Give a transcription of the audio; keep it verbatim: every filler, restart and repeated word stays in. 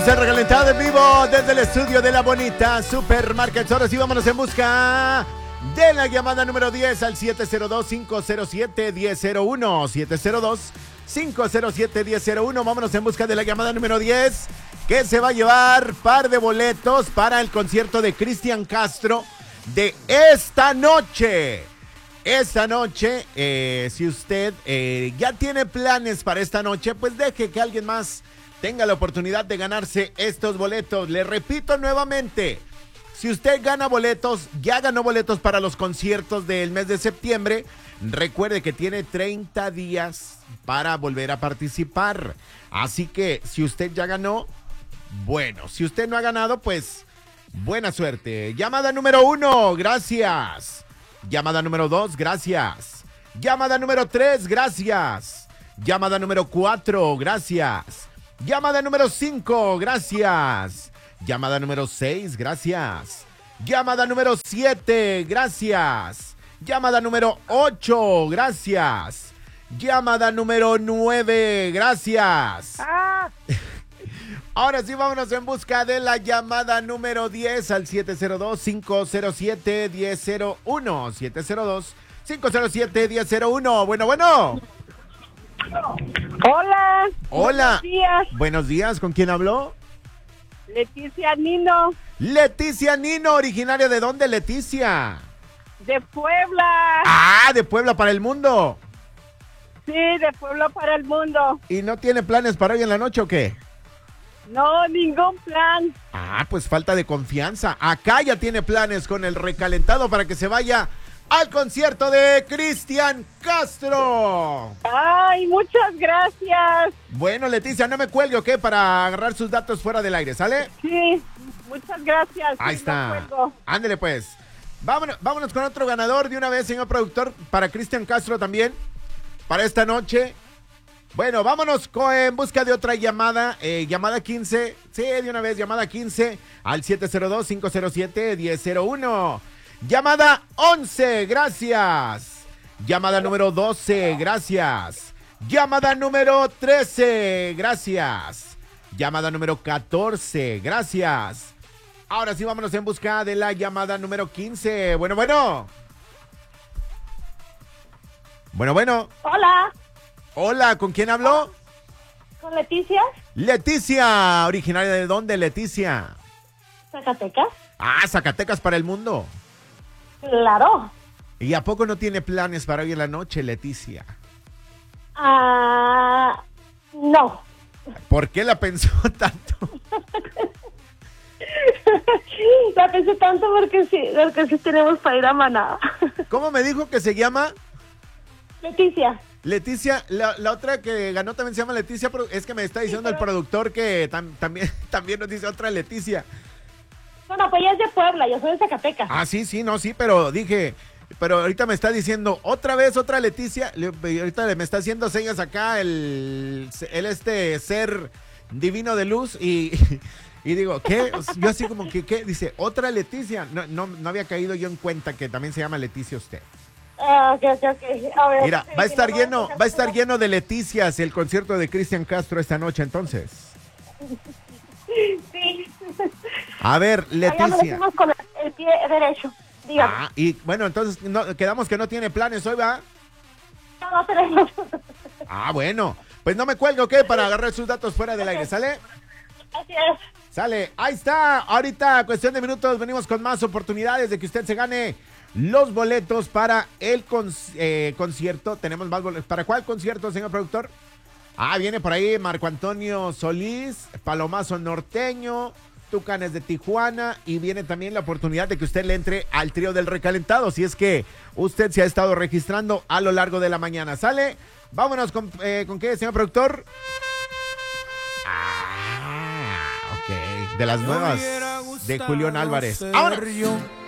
Iniciamos el recalentado en vivo desde el estudio de la bonita Supermarket. Ahora sí, vámonos en busca de la llamada número diez al siete cero dos, cinco cero siete, uno cero cero uno. siete cero dos, cinco cero siete, uno cero cero uno. Vámonos en busca de la llamada número diez, que se va a llevar par de boletos para el concierto de Cristian Castro de esta noche. Esta noche, eh, si usted eh, ya tiene planes para esta noche, pues deje que alguien más tenga la oportunidad de ganarse estos boletos. Le repito nuevamente, si usted gana boletos, ya ganó boletos para los conciertos del mes de septiembre, recuerde que tiene treinta días para volver a participar. Así que si usted ya ganó, bueno, si usted no ha ganado, pues buena suerte. Llamada número uno, gracias. Llamada número dos, gracias. Llamada número tres, gracias. Llamada número cuatro, gracias. Llamada número cinco, gracias. Llamada número seis, gracias. Llamada número siete, gracias. Llamada número ocho, gracias. Llamada número nueve, gracias. Ah. Ahora sí, vámonos en busca de la llamada número diez al siete cero dos, cinco cero siete, uno cero cero uno. siete cero dos, cinco cero siete, uno cero cero uno. Bueno, bueno. Hola. Hola. Buenos días. Buenos días, ¿con quién habló? Leticia Nino, Leticia Nino, originaria de dónde, Leticia? de Puebla. Ah, de Puebla para el mundo. Sí, de Puebla para el mundo. ¿Y no tiene planes para hoy en la noche o qué? No, ningún plan. Ah, pues falta de confianza. Acá ya tiene planes con el recalentado para que se vaya al concierto de Cristian Castro. Ay, muchas gracias. Bueno, Leticia, no me cuelgue, ¿ok? Para agarrar sus datos fuera del aire, ¿sale? Sí, muchas gracias. Ahí Sí, está. no cuelgo. Ándele pues. Vámonos, vámonos con otro ganador de una vez, señor productor, para Cristian Castro también, para esta noche. Bueno, vámonos con, en busca de otra llamada, eh, llamada quince, sí, de una vez, llamada quince al siete cero dos, cinco cero siete, uno cero cero uno. Llamada once, gracias. Llamada número doce, gracias. Llamada número trece, gracias. Llamada número catorce, gracias. Ahora sí, vámonos en busca de la llamada número quince. Bueno, bueno. Bueno, bueno. Hola, Hola, ¿con quién habló? ¿con Leticia? Leticia, originaria de dónde, Leticia? Zacatecas. Ah, Zacatecas para el mundo. Claro. ¿Y a poco no tiene planes para hoy en la noche, Leticia? Ah, no. ¿Por qué la pensó tanto? La pensé tanto porque sí, porque sí tenemos para ir a Manada. ¿Cómo me dijo que se llama? Leticia. Leticia, la, la otra que ganó también se llama Leticia, pero es que me está diciendo Sí, pero... el productor que tam, también, también nos dice otra Leticia. Bueno, pues ella es de Puebla, yo soy de Zacatecas. Ah, sí, sí, no, sí, pero dije, pero ahorita me está diciendo otra vez otra Leticia, le, ahorita me está haciendo señas acá el, el este ser divino de luz y, y digo, ¿qué? Yo así como que, ¿qué? Dice, otra Leticia, no, no, no había caído yo en cuenta que también se llama Leticia usted. Ah, ok, ok, ok. A ver, Mira, sí, va a sí, estar no, lleno, no, va a estar lleno de Leticias el concierto de Cristian Castro esta noche, entonces. Sí. A ver, Allá lo Leticia. decimos con el, el pie derecho. Dígame. Ah, y bueno, entonces no, quedamos que no tiene planes hoy, ¿va? No, no tenemos. Ah, bueno. Pues no me cuelgo, ¿qué? Para agarrar sus datos fuera del aire, ¿sale? Así es. Sale, ahí está. Ahorita, cuestión de minutos, venimos con más oportunidades de que usted se gane los boletos para el con, eh, concierto. Tenemos más boletos. ¿Para cuál concierto, señor productor? Ah, viene por ahí Marco Antonio Solís, Palomazo Norteño, Tucanes de Tijuana, y viene también la oportunidad de que usted le entre al trío del recalentado, si es que usted se ha estado registrando a lo largo de la mañana. ¿Sale? Vámonos con, eh, ¿con qué, señor productor? Ah, ok. De las nuevas de Julián Álvarez. Ahora.